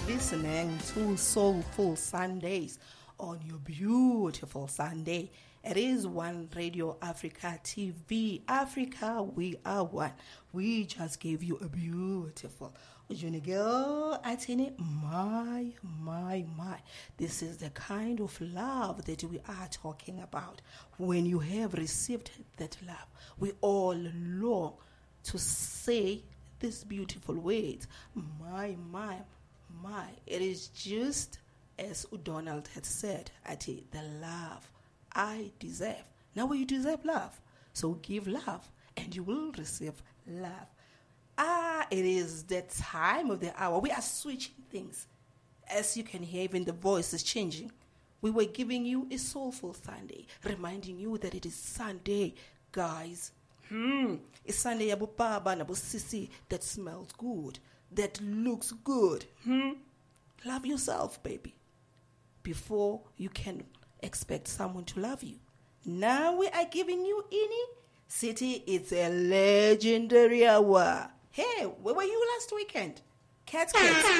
listening to Soulful Sundays on your beautiful Sunday. It is One Radio Africa TV. Africa, we are one. We just gave you a beautiful Junigel Atini. My. This is the kind of love that we are talking about. When you have received that love, we all long to say these beautiful words. My. It is just as Donald had said, Ati, the love I deserve. Now you deserve love. So give love and you will receive love. It is the time of the hour. We are switching things. As you can hear, even the voice is changing. We were giving you a soulful Sunday, reminding you that it is Sunday, guys. It's Sunday Abu Baba and Abu Sisi that smells good, that looks good. Love yourself, baby, before you can expect someone to love you. Now we are giving you Ini City. It's a legendary hour. Hey, where were you last weekend? Cats.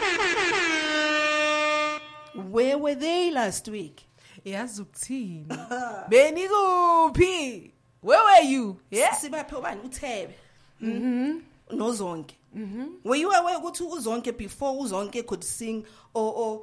Where were they last week? Yazukthini. Beniguphi? Where were you? Yeah. Sibaphe ubani uThebe. NoZonke. Were you aware ukuthi uZonke before uZonke could sing or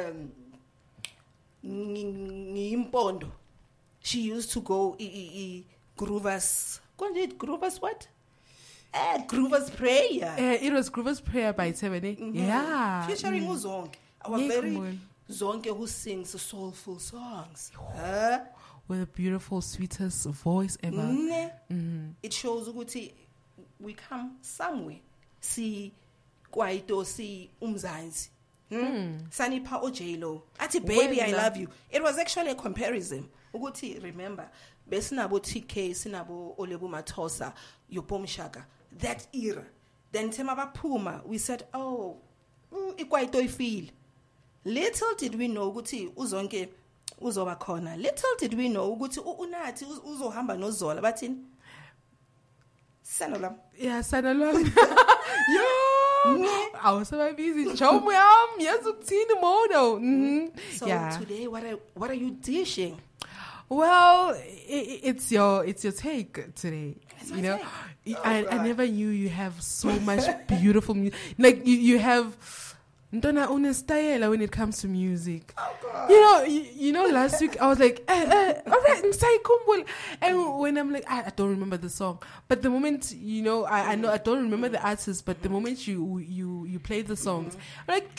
Ngimpondo? She used to go Groovers. Groovers what? Groovers Prayer. It was Groovers Prayer by Thebe. Yeah. Featuring uZonke. Our very Zonke who sings soulful songs. With a beautiful, sweetest voice ever. It shows ukuthi we come somewhere. See Kwaito, see Umzansi. Sanipha Ojelo. Ati baby, I love you. It was actually a comparison. Ukuthi remember, besinabo TK, sinabo Olebu Matosa, Yopom Shaka. That era. Then Temaba Puma, we said, oh, Ikwaito ifeel. Little did we know ukuthi uZonke uzoba khona. Little did we know ukuthi uNathi uzohamba noZola bathini? Sanolam. Yeah, Sanolam. Yo! I was so busy. Chomu yam, yazukthini mono. So today, what are you dishing? Well, it's your take today. It's you know, take. I never knew you have so much beautiful music. Like you have Ntona unestayela when it comes to music. Oh God. You know, last week I was like, all right, Nsayikumbul. And when I'm like, I don't remember the song. But the moment, I know I don't remember the artist, but the moment you play the songs, I'm like,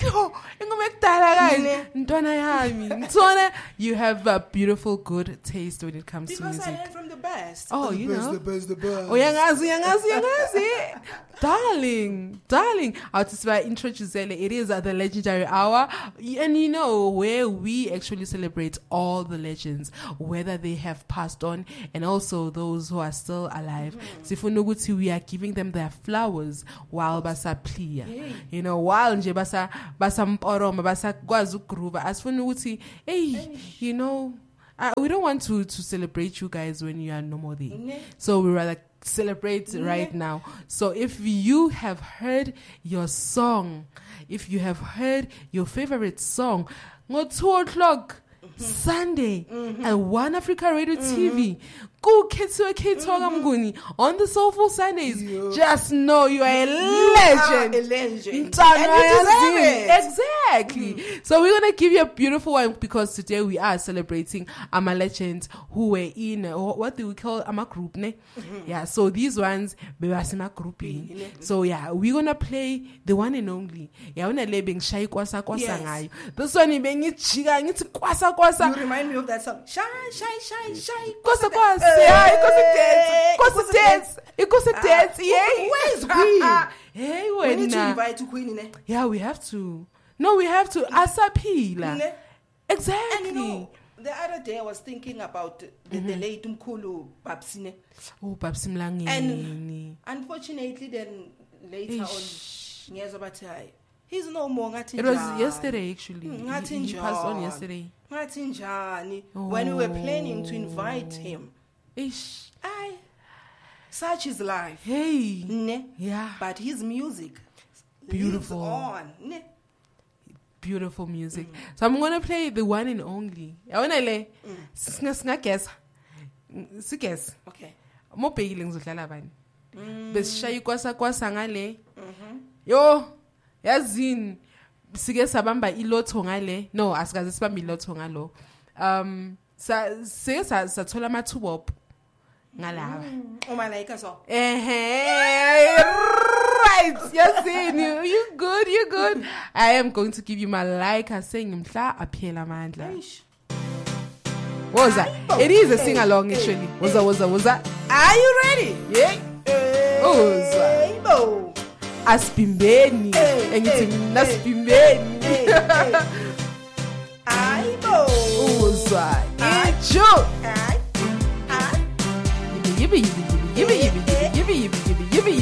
Ntona, you have a beautiful, good taste when it comes to music. Because I learned from the best. Oh, the best. Oh, yangazi. Darling. Artisba introducele. It is at the legendary hour. And where we actually celebrate all the legends, whether they have passed on and also those who are still alive. Sifunuguti, we are giving them their flowers while basa plia. While nje basa mporoma, basa gwazu gruba. As funuguti, we don't want to celebrate you guys when you are no more there. So we rather celebrate right now. So if you have heard your song, if you have heard your favorite song, go 2:00 Sunday at One Africa Radio TV. Go Ketsua Ketonga Mguni on the Soulful Sundays. Just know you are a legend. A legend. Exactly. So we're gonna give you a beautiful one because today we are celebrating Ama legends who were in what do we call Ama group, ne? Yeah. So these ones bewasima group. So yeah, we're gonna play the one and only. Yeah, una lebeng shy kwasa ngayo. This one ibeng ichiga ngithi kwasa. You remind me of that song. Shy. Kwasa. Yeah, it goes to dance. Yeah. Where's Queen? Hey, we need to invite to Queen, ne? Yeah, we have to. No, we have to. Asapila. Exactly. And the other day I was thinking about the late Mkulu Babsine. Oh, Babsimlangi. And unfortunately, then later on, he's no more. It was yesterday, actually. He passed on yesterday. When we were planning to invite him. Such is life. Hey. Ne? Yeah. But his music beautiful lives on. Ne? beautiful music. So I'm gonna play the one and only. I wanna lay. Guess. Guess. Okay. Mo pegile ngizodlala bani. Besishayi kwasa ngale. Yo, yazini. Sike sabamba ilotho ngale. No, asikaze sibamba ilotho ngalo. Sathola amathuba op ngalaba. Umalaika so. Right, yazini. You good. I am going to give you my like saying mhla aphela amandla. Woza. It is a sing along actually. Woza. Are you ready? Yeah. Woza. Aspimbeni. Engithi mina Aspimbeni. Aibo. Woza. Ijo. Yibi.